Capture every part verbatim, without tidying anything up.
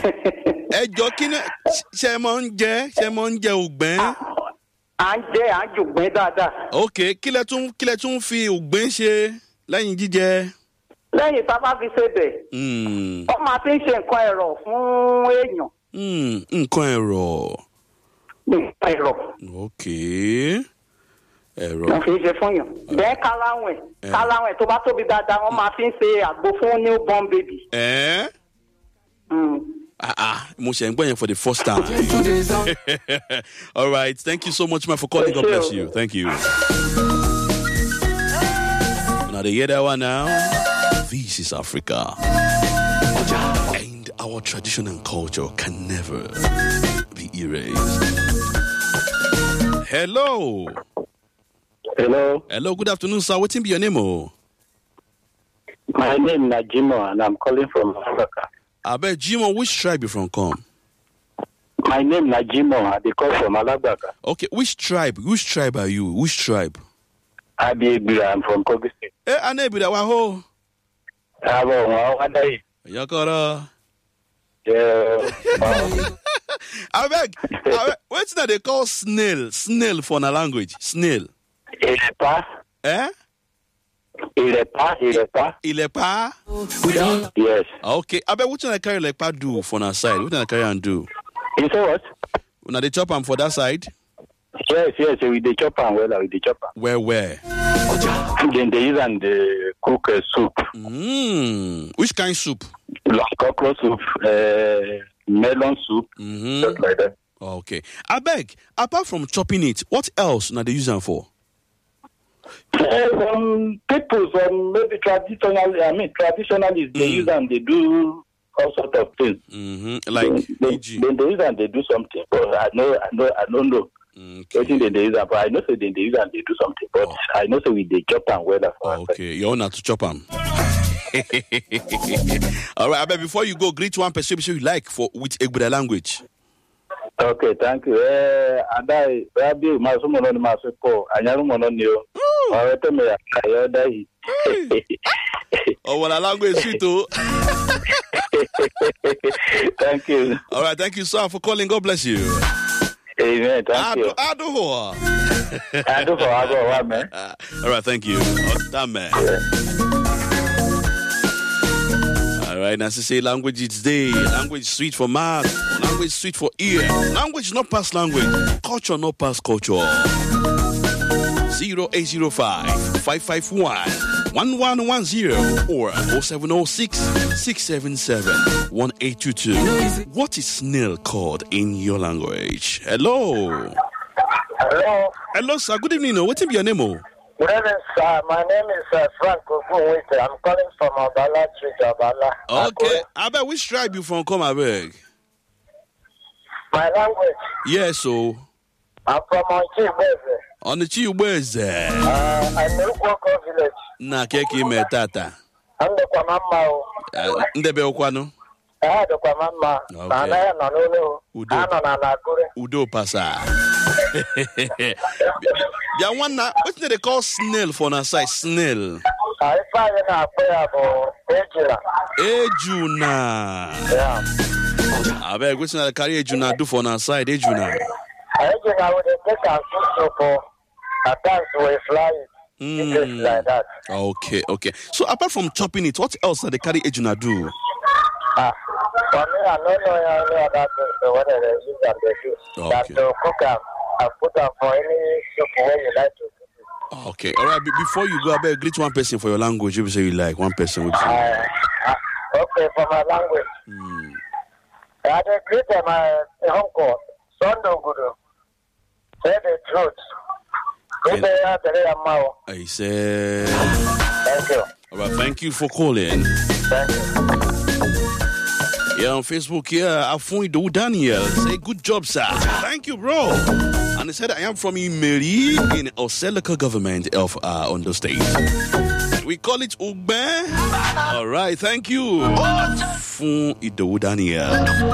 Ẹ jọ kí ni ṣe mọ ń jẹ ṣe mọ ń jẹ ògbẹ́. À ń jẹ à ń jògbẹ́ dáadáa. Ok, kí lẹ tún kí lẹ tún fi ògbẹ́ ṣe lẹ́yìn jíjẹ? Lẹ́yìn tá a bá fi ṣe bẹ̀. Wọ́n máa fi ń ṣe nǹkan ẹ̀rọ fún èèyàn. Nǹkan ẹ̀rọ. Nǹkan ẹ̀rọ. Ok. Ẹ̀rọ. Wọ́n fi ń ṣe fún yàn. Bẹ́ẹ̀ káláwẹ̀ káláwẹ̀ tó bá tóbi dáadáa wọ́n máa fi ń ṣe àgbo fún newborn baby. Ẹ́. Ah, ah, mo ṣe ń gbọ́ yẹn for the first time. All right, thank you so much, man, for calling. God bless you. Thank you. Now they hear that one now. This is Africa, and our tradition and culture can never be erased. Hello. Hello. Hello. Good afternoon, sir. What's your name? Oh? My name is Najimo, and I'm calling from Africa. I bet Jimo, which tribe you from? Come. My name is Najimo. They call from Alagbaka. Okay, which tribe? Which tribe are you? Which tribe? Abibira. I'm from Kogi State. Eh, Anebira, waho. Abo, wadai. Yakora. Yeah. I beg. I beg. What's that they call snail? Snail for na language. Snail. Ilepa. Eh? Ilepa. Ilepa. Ilepa. Yes. Okay. I bet what can I carry Ilepa do for na side? What can I carry and do? You say what? Now they chop am for that side. Yes, yes. With the chopper, well, with the chopper. Where, where? Then they use and they cook uh, soup. Mm. Which kind of soup? Like okra soup, uh, melon soup, mm-hmm. Just like that. Okay. I beg. Apart from chopping it, what else now they use them for? Uh, um, people, um, maybe traditionally, I mean, traditionally, they mm. use and they do all sorts of things. Mm-hmm. Like, they, they, they use and they do something. But I know, I know, I don't know. Okay. I think they, they use and, but I know so they, they use and they do something. But oh. I know so we they chop and weather. Oh, okay, you're not to chop them. All right, I bet before you go, greet one person you like for which Egbuda language. Okay, thank you. Eh, adai, rabi, masumo no masuko, anyarumo no niyo. Awete me ayo dai. Oh, well, language sweet too. Thank you. All right, thank you, sir, for calling. God bless you. Amen. Thank Ado, you. Ado, Ado, Ado, Ado, man. All right, thank you. Oh, man. All right, now say language is day, language sweet for mouth, language sweet for ear, language not past language, culture not past culture. zero eight zero five, five five one, one one one zero or oh seven oh six, six seven seven, one eight two two. What is snail called in your language? Hello. Hello. Hello, sir. Good evening. What's your name? Oh? Good evening, sir. My name is uh, Frank Ogunwite. I'm calling from Abala Street, Abala. Okay. I bet which tribe you from? Come, I beg. My language? Yes, so. I'm from Onchibweze. On the Chiweze. Uh, I'm in Ukwako village. Na keki me tata. I'm the Kwamama. Ndebe okwano? Ah, the Kwamama. Okay. No, no, no. Udo. Ah, no, no, no. Udo pasa. Yeah, one na. What do they call snail for na side? Snail. I find in a prayer for Ejuna. Ejuna. Yeah. I beg, what's not carry Ejuna do for na side? Ejuna. Ejuna would take a soup for a dance with flying. Mm. Like that. Okay, okay. So apart from chopping it, what else do they carry Ejuna do? Ah, for me, I don't know any other things, so whether they use and they do. Okay. That to cook them, I put them for any soup where you like to cook it. Okay, all right. Be- before you go, I better greet one person for your language. You say you like one person. Would you? Uh, uh, okay, for my language. Mm. I greet them, my uncle, Sondo Guru. Say the truth. Good day, I said. Thank you. All right, thank you for calling. Thank you. Yeah, on Facebook here, Afundu Daniel say good job, sir. Thank you, bro. And he said I am from Imeri in Oselaka government of uh, Ondo State. We call it Ugbe. All right, thank you. Afundu Daniel.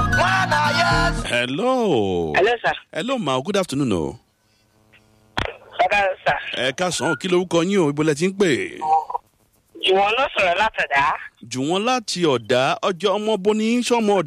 Hello. Hello, sir. Hello, ma. Good afternoon, no. Hello, sir. Ẹ káàsán, kí lorúkọ yín o, ibo lẹ ti ń pè? Jùwọ́n ló sọ̀rọ̀ látọ̀dá. Jùwọ́n láti ọ̀dá, ọjọ́ ọmọ bo ní sọ́mọ